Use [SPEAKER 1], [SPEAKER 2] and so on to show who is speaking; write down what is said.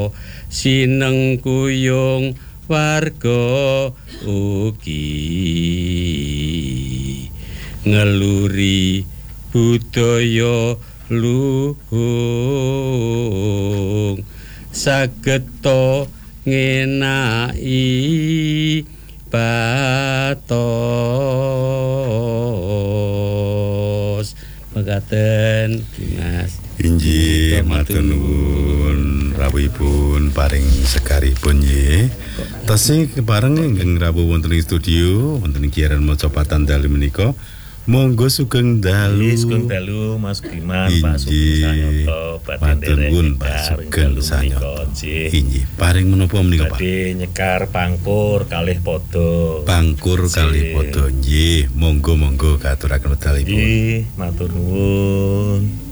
[SPEAKER 1] sineng kuyung warga ugi ngeluri budaya luhung sageta ngenaki batos mekaten Mas
[SPEAKER 2] inggih matur nuwun rawuhipun paring sekaripun nggih tasih bareng ingkang rawuh wonten ing studio wonten ing kiaran maca patan dalu menika monggo sugeng dalu
[SPEAKER 3] Mas Giman Pak Sugeng Sanyoto
[SPEAKER 2] matur nuwun Pak Sugeng Sanyoto inggih paring menapa menika Pak
[SPEAKER 3] badhe nyekar pangkur kalih padha
[SPEAKER 2] nggih monggo katuraken wedalipun
[SPEAKER 3] nggih matur nuwun